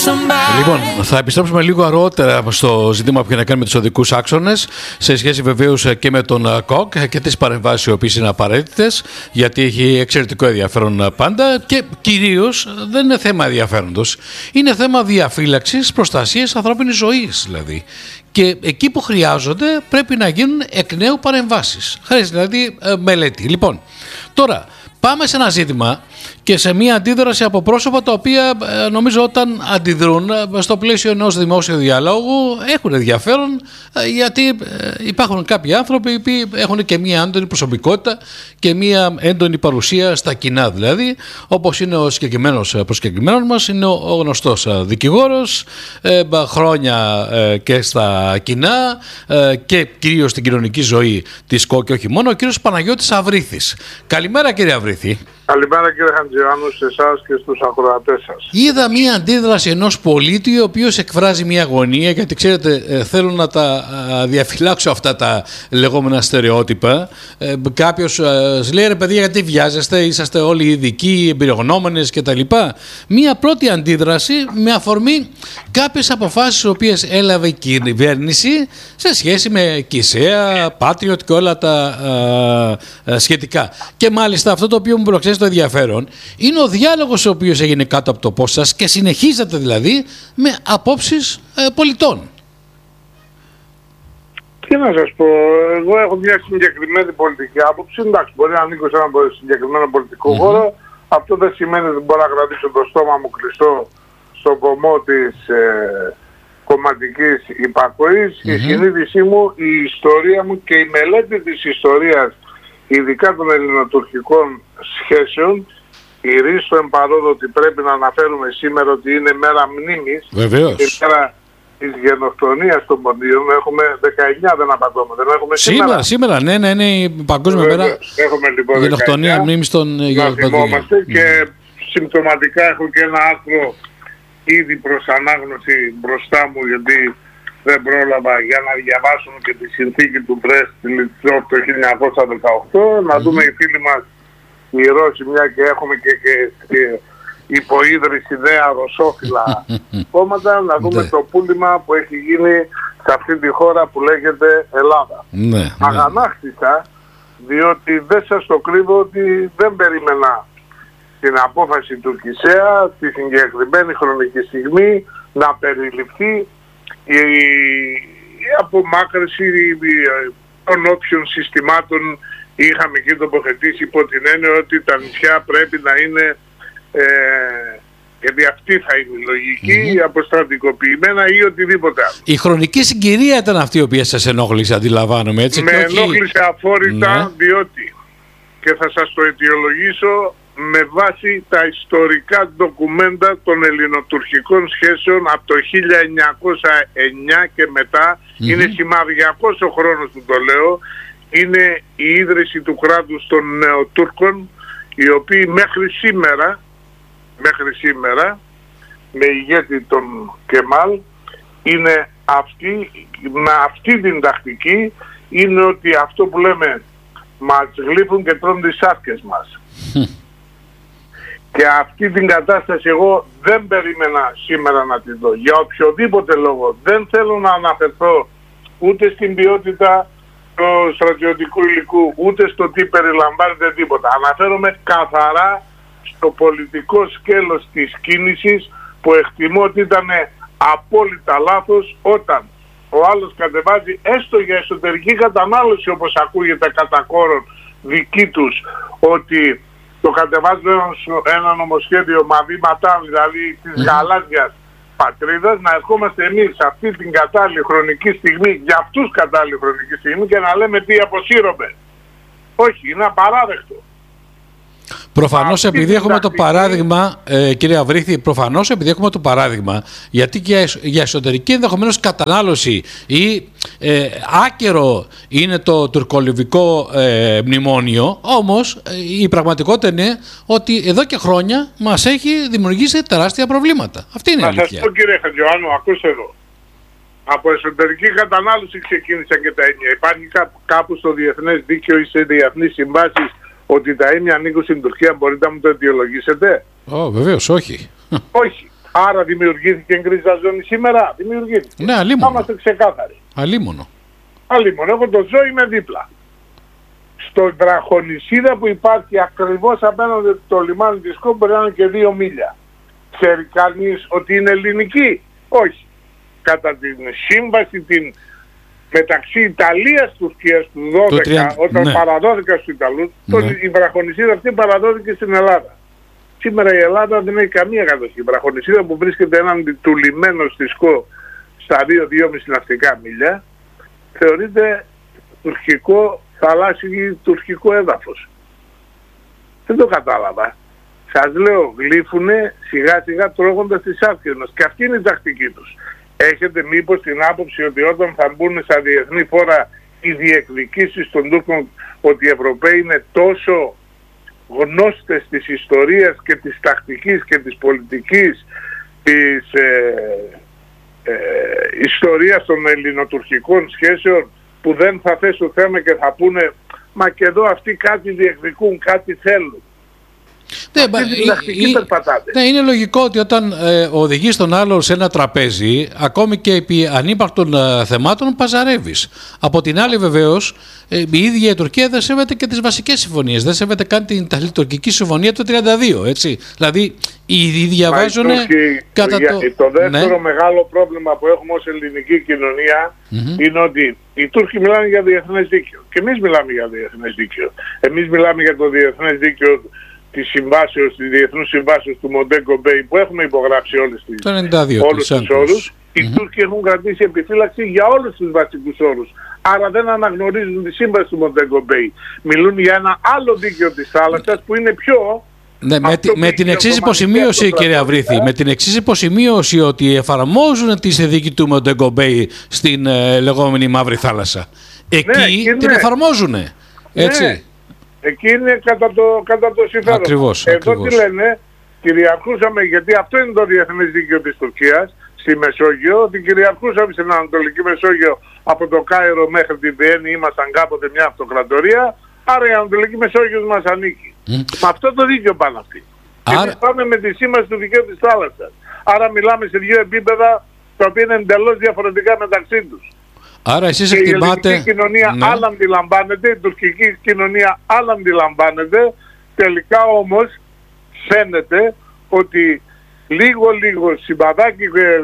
Λοιπόν, θα επιστρέψουμε λίγο αργότερα στο ζήτημα που έχει να κάνει με τους οδικούς άξονες, σε σχέση βεβαίως και με τον ΚΟΚ και τις παρεμβάσεις οι οποίες είναι απαραίτητες, γιατί έχει εξαιρετικό ενδιαφέρον πάντα και κυρίως δεν είναι θέμα ενδιαφέροντος, είναι θέμα διαφύλαξης, προστασίας ανθρώπινης ζωής δηλαδή. Και εκεί που χρειάζονται πρέπει να γίνουν εκ νέου παρεμβάσεις. Χρειάζεται δηλαδή μελέτη. Λοιπόν, τώρα πάμε σε ένα ζήτημα και σε μια αντίδραση από πρόσωπα τα οποία νομίζω όταν αντιδρούν στο πλαίσιο ενός δημόσιου διαλόγου έχουν ενδιαφέρον, γιατί υπάρχουν κάποιοι άνθρωποι που έχουν και μια έντονη προσωπικότητα και μια έντονη παρουσία στα κοινά δηλαδή, όπως είναι ο συγκεκριμένος προσκεκλημένος μας, είναι ο γνωστός δικηγόρος, χρόνια και στα κοινά και κυρίως στην κοινωνική ζωή της ΚΟΚ και όχι μόνο, ο κύριος Παναγιώτης Αβρίθης. Καλημέρα κύριε Αβρίθη. Καλημέρα κύριε Χαντζιάννου, σε εσάς και στους ακροατές σας. Είδα μία αντίδραση ενός πολίτη ο οποίος εκφράζει μία αγωνία, γιατί ξέρετε θέλω να τα διαφυλάξω αυτά τα λεγόμενα στερεότυπα. Κάποιος λέει ρε παιδιά γιατί βιάζεστε, είσαστε όλοι ειδικοί, εμπειρογνώμονες κτλ. Μία πρώτη αντίδραση με αφορμή κάποιες αποφάσεις οι οποίες έλαβε η κυβέρνηση σε σχέση με ΚΙΣΕΑ, Patriot και όλα τα σχετικά. Και μάλιστα αυτό το οποίο μου προξένει το ενδιαφέρον είναι ο διάλογος ο οποίος έγινε κάτω από το πός σας και συνεχίζεται δηλαδή με απόψεις πολιτών. Τι να σας πω, εγώ έχω μια συγκεκριμένη πολιτική άποψη, εντάξει μπορεί να ανήκω σε ένα συγκεκριμένο πολιτικό χώρο, αυτό δεν σημαίνει ότι μπορώ να κρατήσω το στόμα μου κλειστό στον κομμό της κομματικής υπακοής. Η συνείδησή μου, η ιστορία μου και η μελέτη της ιστορίας, ειδικά των ελληνοτουρκικών σχέσεων, ηρίστο εμπαρόδο ότι πρέπει να αναφέρουμε σήμερα ότι είναι μέρα μνήμης. Βεβαίως. Και μέρα της γενοκτονίας των ποντίων. Έχουμε 19, δεν απαντώμε. Δεν έχουμε σήμερα, ναι, είναι η παγκόσμια μέρα. Έχουμε λοιπόν γενοκτονία μνήμης των γενοκτονίων. Και συμπτωματικά έχω και ένα άρθρο ήδη προς ανάγνωση μπροστά μου, γιατί δεν πρόλαβα για να διαβάσουμε και τη συνθήκη του Μπρέστ το 1918. Να δούμε οι φίλοι μας οι Ρώσοι, μια και έχουμε και υποίδρυση νέα ρωσόφιλα κόμματα, να δούμε το πούλημα που έχει γίνει σε αυτή τη χώρα που λέγεται Ελλάδα. Αγανάκτησα, διότι δεν σας το κρύβω ότι δεν περίμενα την απόφαση του ΚΙΣΕΑ στη συγκεκριμένη χρονική στιγμή να περιληφθεί η απομάκρυνση των όποιων συστημάτων είχαμε εκεί τοποθετήσει, υπό την έννοια ότι τα νησιά πρέπει να είναι, γιατί αυτή θα είναι η λογική, αποστρατικοποιημένα ή οτιδήποτε άλλο. Η χρονική συγκυρία ήταν αυτή η οποία σας ενόχλησε, αντιλαμβάνομαι έτσι. Με ενόχλησε αφόρητα, διότι, και θα σας το αιτιολογήσω, με βάση τα ιστορικά ντοκουμέντα των ελληνοτουρκικών σχέσεων από το 1909 και μετά, είναι σημαδιακός ο χρόνος που το λέω, είναι η ίδρυση του κράτους των Νεοτούρκων, οι οποίοι μέχρι σήμερα με ηγέτη τον Κεμάλ είναι με αυτή την τακτική, είναι ότι αυτό που λέμε μας γλύφουν και τρώνε τις άρκες μας. Και αυτή την κατάσταση εγώ δεν περίμενα σήμερα να τη δω. Για οποιοδήποτε λόγο δεν θέλω να αναφερθώ ούτε στην ποιότητα του στρατιωτικού υλικού, ούτε στο τι περιλαμβάνεται τίποτα. Αναφέρομαι καθαρά στο πολιτικό σκέλος της κίνησης, που εκτιμώ ότι ήταν απόλυτα λάθος όταν ο άλλος κατεβάζει έστω για εσωτερική κατανάλωση, όπως ακούγεται κατά κόρον δική τους, ότι το κατεβάζουν ένα νομοσχέδιο μαδίματά, δηλαδή της γαλάζιας πατρίδας, να ερχόμαστε εμείς σε αυτή την κατάλληλη χρονική στιγμή, για αυτούς κατάλληλη χρονική στιγμή, και να λέμε τι αποσύρωμε. Όχι, είναι απαράδεκτο. Προφανώς επειδή έχουμε το παράδειγμα, κύριε Αβρίθη, προφανώς επειδή έχουμε το παράδειγμα, γιατί και για εσωτερική ενδεχομένως κατανάλωση ή άκερο είναι το τουρκολιβικό μνημόνιο, όμως η πραγματικότητα είναι ότι εδώ και χρόνια μας έχει δημιουργήσει τεράστια προβλήματα. Αυτή είναι η αλήθεια. Να σας πω κύριε Χατζιωάννου, ακούστε εδώ. Από εσωτερική κατανάλωση ξεκίνησαν και τα έννοια. Υπάρχει κάπου στο διεθνές δίκαιο ή σε διεθνείς συμβάσεις ότι τα ίμια ανήκουν στην Τουρκία? Μπορείτε να μου το αιτιολογήσετε? Βεβαίως όχι. Όχι. Άρα δημιουργήθηκε γκρίζα ζώνη σήμερα. Δημιουργήθηκε. Ναι, αλίμονο. Θα είμαστε ξεκάθαροι. Αλίμονο. Εγώ το ζω, είμαι δίπλα. Στο βραχονισίδα που υπάρχει ακριβώς απέναντι το λιμάνι της Κόπου μπορεί να είναι και 2 μίλια. Ξέρει κανείς ότι είναι ελληνική? Όχι. Κατά την σύμβαση μεταξύ Ιταλίας και Τουρκίας του 12, όταν παραδόθηκαν στους Ιταλούς, η βραχονισίδα αυτή παραδόθηκε στην Ελλάδα. Σήμερα η Ελλάδα δεν έχει καμία κατοχή. Η βραχονισίδα που βρίσκεται έναντι του λιμένου στη Σκό στα 2-2,5 ναυτικά μίλια θεωρείται τουρκικό θαλάσσιο τουρκικό έδαφος. Δεν το κατάλαβα. Σας λέω, γλύφουνε σιγά σιγά τρώγοντας τις άκρες μας. Και αυτή είναι η τακτική τους. Έχετε μήπως την άποψη ότι όταν θα μπουν στα διεθνή φόρα οι διεκδικήσεις των Τούρκων, ότι οι Ευρωπαίοι είναι τόσο γνώστες της ιστορίας και της τακτικής και της πολιτικής της ιστορίας των ελληνοτουρκικών σχέσεων, που δεν θα θέσουν θέμα και θα πούνε μα και εδώ αυτοί κάτι διεκδικούν, κάτι θέλουν? Ναι, είναι λογικό ότι όταν οδηγείς τον άλλο σε ένα τραπέζι, ακόμη και επί ανύπαρκτων θεμάτων, παζαρεύεις. Από την άλλη, βεβαίως, η ίδια η Τουρκία δεν σέβεται και τις βασικές συμφωνίες. Δεν σέβεται καν την Ιταλο-Τουρκική συμφωνία του 1932. Έτσι. Δηλαδή, οι διαβάζουν κατά το δεύτερο μεγάλο πρόβλημα που έχουμε ως ελληνική κοινωνία είναι ότι οι Τούρκοι μιλάνε για διεθνές δίκαιο. Και εμείς μιλάμε για διεθνές δίκαιο. Εμείς μιλάμε για το διεθνές δίκαιο της Διεθνούς Συμβάσεως του Μοντέγκο Μπέι, που έχουμε υπογράψει όλους τους όρους. Οι Τούρκοι έχουν κρατήσει επιφύλαξη για όλους τους βασικούς όρους. Άρα δεν αναγνωρίζουν τη σύμβαση του Μοντέγκο Μπέι. Μιλούν για ένα άλλο δίκαιο της θάλασσας που είναι πιο... Ναι, με την εξής υποσημείωση, κύριε Αβρίθη, με την εξής υποσημείωση ότι εφαρμόζουν τη συνθήκη του Μοντέγκο Μπέι στην λεγόμενη Μαύρη Θάλασσα. Εκεί την εφαρμόζουν. Έτσι. Ναι. Εκεί είναι κατά το συμφέρον. Ακριβώς. Τι λένε, κυριαρχούσαμε, γιατί αυτό είναι το διεθνές δίκαιο της Τουρκίας στη Μεσόγειο, ότι κυριαρχούσαμε στην Ανατολική Μεσόγειο από το Κάιρο μέχρι την Βιέννη, ήμασταν κάποτε μια αυτοκρατορία, άρα η Ανατολική Μεσόγειος μας ανήκει. Με αυτό το δίκαιο πάνε αυτοί. Και εμείς πάμε με τη σύμβαση του δικαίου της θάλασσας. Άρα μιλάμε σε δύο επίπεδα τα οποία είναι εντελώς διαφορετικά μεταξύ τους. Άρα εσείς εκτιμάτε... Η ελληνική κοινωνία άλλα αντιλαμβάνεται, η τουρκική κοινωνία άλλα αντιλαμβάνεται. Τελικά όμως φαίνεται ότι λίγο συμπαδάκι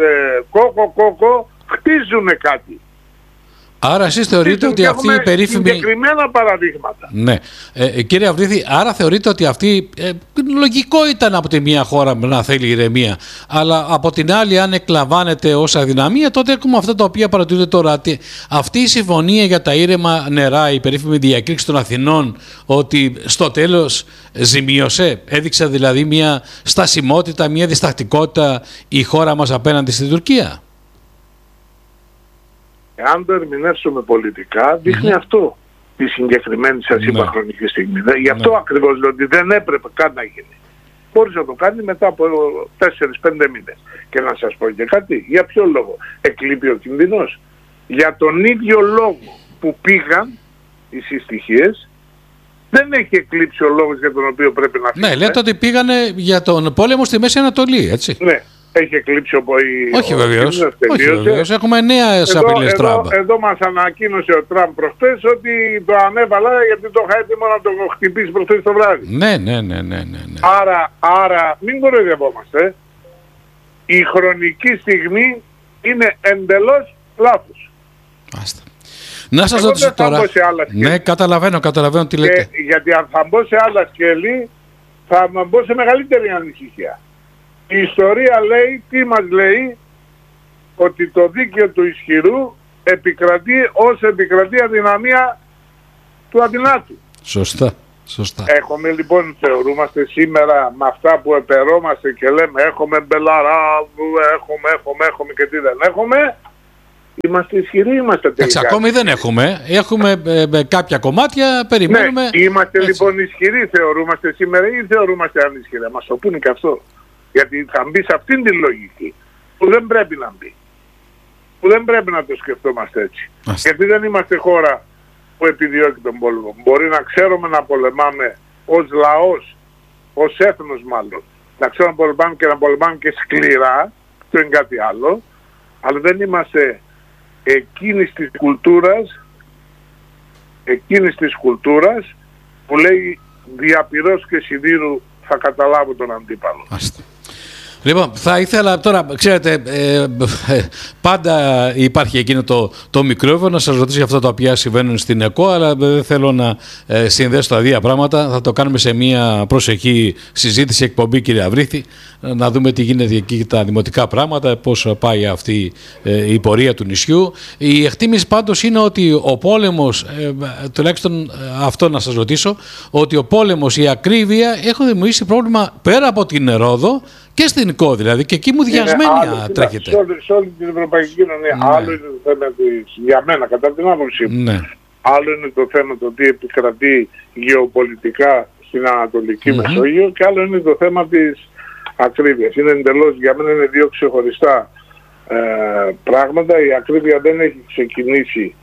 κόκο χτίζουν κάτι. Άρα εσείς θεωρείτε ότι αυτή η περίφημη... συγκεκριμένα παραδείγματα. Ναι. Κύριε Αβρίθη, άρα θεωρείτε ότι αυτή... λογικό ήταν από τη μία χώρα να θέλει ηρεμία, αλλά από την άλλη αν εκλαμβάνεται ως αδυναμία, τότε έχουμε αυτά τα οποία παρατηρούνται τώρα. Αυτή η συμφωνία για τα ήρεμα νερά, η περίφημη διακήρυξη των Αθηνών, ότι στο τέλος ζημίωσε, έδειξε δηλαδή μια στασιμότητα, μια διστακτικότητα η χώρα μας απέναντι στην Τουρκία. Αν το ερμηνεύσουμε πολιτικά, δείχνει αυτό τη συγκεκριμένη σας είπα χρονική στιγμή. Γι' αυτό ακριβώς λέω ότι δεν έπρεπε καν να γίνει. Μπορείς να το κάνει μετά από 4-5 μήνες. Και να σας πω και κάτι, για ποιο λόγο εκλείπει ο κινδυνός? Για τον ίδιο λόγο που πήγαν οι συστοιχίες, δεν έχει εκλείψει ο λόγος για τον οποίο πρέπει να φύγουν. Ναι, λέτε ότι πήγανε για τον πόλεμο στη Μέση Ανατολή, έτσι. Ναι. Έχει εκλείψει όχι βεβαίως. Έχουμε νέες απειλές Τραμπ. Εδώ μας ανακοίνωσε ο Τραμπ προχτές ότι το ανέβαλα γιατί το είχα έτοιμο να το χτυπήσει προχτές το βράδυ. Ναι. Άρα μην κοροϊδευόμαστε. Η χρονική στιγμή είναι εντελώς λάθος. Άστα. Να σας ρωτήσω τώρα. Ναι, καταλαβαίνω τι λέτε. Γιατί αν θα μπω σε άλλα σκέλη θα μπω σε μεγαλύτερη ανησυχία. Η ιστορία λέει, τι μας λέει? Ότι το δίκαιο του ισχυρού επικρατεί όσο επικρατεί αδυναμία του αδυνάτου. Σωστά. Έχουμε λοιπόν, θεωρούμαστε σήμερα με αυτά που επερόμαστε και λέμε έχουμε μπελαράδου, έχουμε και τι δεν έχουμε. Είμαστε ισχυροί, είμαστε τελικά. Ακόμη δεν έχουμε. Έχουμε κάποια κομμάτια, περιμένουμε. Ναι, είμαστε λοιπόν ισχυροί, θεωρούμαστε σήμερα ή θεωρούμαστε ανισχυροί? Μας το πούνε και αυτό. Γιατί θα μπει σε αυτήν την λογική που δεν πρέπει να μπει. Που δεν πρέπει να το σκεφτόμαστε έτσι. Γιατί δεν είμαστε χώρα που επιδιώκει τον πόλεμο. Μπορεί να ξέρουμε να πολεμάμε ως λαός, ως έθνος μάλλον, να ξέρουμε να πολεμάμε και να πολεμάμε και σκληρά, αυτό είναι κάτι άλλο, αλλά δεν είμαστε εκείνης της κουλτούρας που λέει διαπυρός και σιδήρου θα καταλάβω τον αντίπαλο. Λοιπόν, θα ήθελα τώρα, ξέρετε, πάντα υπάρχει εκείνο το μικρόβιο να σας ρωτήσω για αυτά τα οποία συμβαίνουν στην ΕΚΟ, αλλά δεν θέλω να συνδέσω τα δύο πράγματα. Θα το κάνουμε σε μια προσεχή συζήτηση, εκπομπή, κύριε Αβρίθη, να δούμε τι γίνεται εκεί τα δημοτικά πράγματα, πώς πάει αυτή η πορεία του νησιού. Η εκτίμηση πάντως είναι ότι ο πόλεμος, τουλάχιστον αυτό να σας ρωτήσω, ότι ο πόλεμος, η ακρίβεια έχουν δημιουργήσει πρόβλημα πέρα από την Ρόδο και στην ΚΟ δηλαδή, και εκεί μου διασμένια τρέχεται. Σε όλη την ευρωπαϊκή κοινωνία. Ναι. Άλλο είναι το θέμα για μένα, κατά την άποψή μου. Ναι. Άλλο είναι το θέμα το τι επικρατεί γεωπολιτικά στην Ανατολική Μεσόγειο, και άλλο είναι το θέμα της ακρίβειας. Είναι εντελώς, για μένα είναι δύο ξεχωριστά πράγματα. Η ακρίβεια δεν έχει ξεκινήσει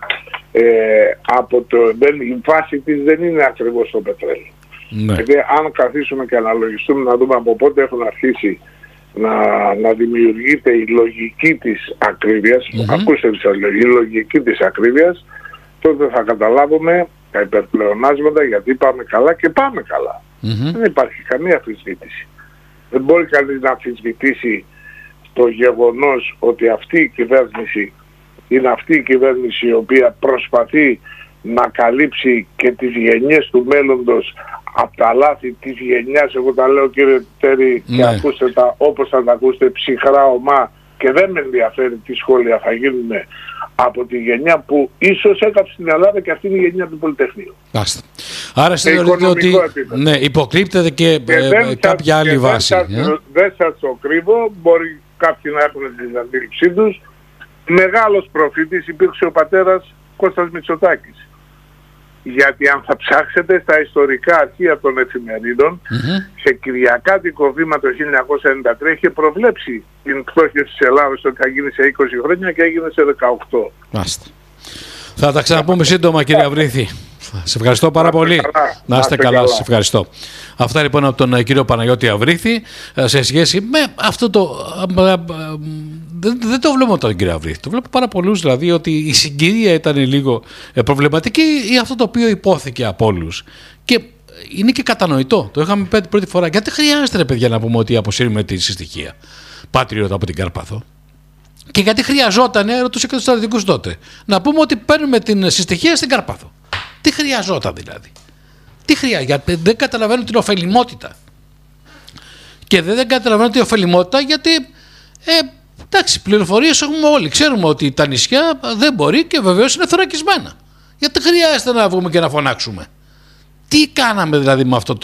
η βάση της δεν είναι ακριβώς το πετρέλαιο. Ναι. Γιατί αν καθίσουμε και αναλογιστούμε να δούμε από πότε έχουν αρχίσει να δημιουργείται η λογική της ακρίβειας, ακούστε η λογική της ακρίβειας, τότε θα καταλάβουμε τα υπερπλεονάσματα, γιατί πάμε καλά και πάμε καλά. Δεν υπάρχει καμία αμφισβήτηση. Δεν μπορεί κανείς να αμφισβητήσει το γεγονός ότι αυτή η κυβέρνηση είναι αυτή η κυβέρνηση η οποία προσπαθεί να καλύψει και τις γενιές του μέλλοντος από τα λάθη της γενιάς. Εγώ τα λέω, κύριε Τέρη, και ακούστε τα όπως θα τα ακούσετε, ψυχρά ομά, και δεν με ενδιαφέρει τι σχόλια θα γίνουν από τη γενιά που ίσως έκαψε στην Ελλάδα, και αυτή είναι η γενιά του Πολυτεχνείου. Άρα θεωρείτε ότι υποκρύπτεται και κάποια άλλη βάση. Δεν σας το κρύβω, μπορεί κάποιοι να έχουν την αντίληψή τους. Μεγάλος προφήτης υπήρξε ο πατέρας Κώστας Μητσοτάκης. Γιατί αν θα ψάξετε στα ιστορικά αρχεία των εφημερίδων, σε κυριακάτικο βήμα το 1993 είχε προβλέψει την πτώχευση της Ελλάδας ότι θα γίνει σε 20 χρόνια και έγινε σε 18. Θα τα ξαναπούμε σύντομα, κύριε Αβρίθη. Σε ευχαριστώ πάρα πολύ. Να είστε καλά, σας ευχαριστώ. Αυτά λοιπόν από τον κύριο Παναγιώτη Αβρίθη σε σχέση με αυτό το... Δεν το βλέπω τον κύριο Αβρίθη. Το βλέπω πάρα πολλούς, δηλαδή, ότι η συγκυρία ήταν λίγο προβληματική ή αυτό το οποίο υπόθηκε από όλους. Και είναι και κατανοητό. Το είχαμε πει την πρώτη φορά. Γιατί χρειάζεται, ρε παιδιά, να πούμε ότι αποσύρουμε τη συστοιχία Patriot από την Καρπάθο? Και γιατί χρειαζόταν, ρωτούσε και τους στρατιωτικούς τότε, να πούμε ότι παίρνουμε την συστοιχία στην Καρπάθο? Τι χρειαζόταν δηλαδή? Γιατί δεν καταλαβαίνω την ωφελημότητα. Και δεν καταλαβαίνω την ωφελημότητα γιατί εντάξει, πληροφορίες έχουμε όλοι. Ξέρουμε ότι τα νησιά δεν μπορεί και βεβαίως είναι θωρακισμένα. Γιατί χρειάζεται να βγούμε και να φωνάξουμε? Τι κάναμε δηλαδή με αυτό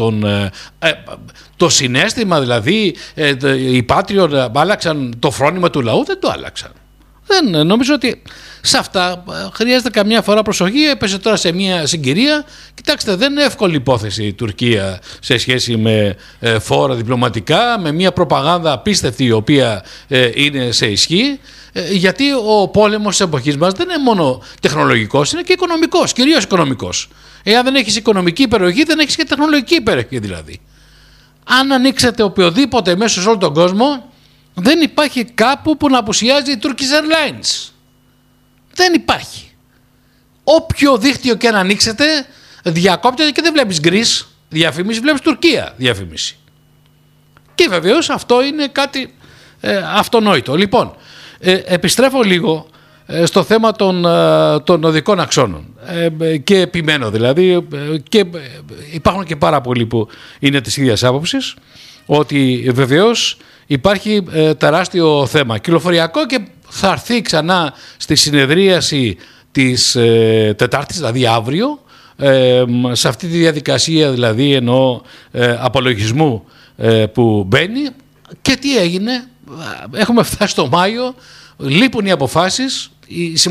το συναίσθημα, δηλαδή οι Patriot άλλαξαν το φρόνημα του λαού? Δεν το άλλαξαν. Δεν νομίζω ότι σε αυτά χρειάζεται καμιά φορά προσοχή. Έπεσε τώρα σε μια συγκυρία. Κοιτάξτε, δεν είναι εύκολη υπόθεση η Τουρκία σε σχέση με φόρα διπλωματικά, με μια προπαγάνδα απίστευτη η οποία είναι σε ισχύ, γιατί ο πόλεμος της εποχής μας δεν είναι μόνο τεχνολογικός, είναι και οικονομικός, κυρίως οικονομικός. Εάν δεν έχεις οικονομική υπεροχή, δεν έχεις και τεχνολογική υπεροχή δηλαδή. Αν ανοίξετε οποιοδήποτε μέσο σε όλο τον κόσμο, δεν υπάρχει κάπου που να απουσιάζει η Turkish Airlines. Δεν υπάρχει. Όποιο δίκτυο και αν ανοίξετε, διακόπτεται και δεν βλέπεις Greece διαφήμιση, βλέπεις Τουρκία διαφήμιση. Και βεβαίως αυτό είναι κάτι αυτονόητο. Λοιπόν, επιστρέφω λίγο στο θέμα των οδικών αξώνων και επιμένω δηλαδή, και υπάρχουν και πάρα πολλοί που είναι της ίδιας άποψης, ότι βεβαίως υπάρχει τεράστιο θέμα κυκλοφοριακό και θα έρθει ξανά στη συνεδρίαση της Τετάρτης, δηλαδή αύριο, σε αυτή τη διαδικασία δηλαδή εννοώ απολογισμού που μπαίνει. Και τι έγινε? Έχουμε φτάσει στο Μάιο, λείπουν οι αποφάσεις,